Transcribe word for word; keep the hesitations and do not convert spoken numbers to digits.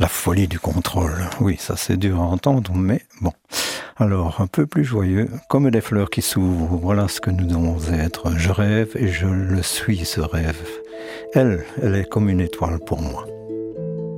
La folie du contrôle. Oui, ça c'est dur à entendre, mais bon. Alors, un peu plus joyeux, comme des fleurs qui s'ouvrent, voilà ce que nous devons être. Je rêve et je le suis, ce rêve. Elle, elle est comme une étoile pour moi.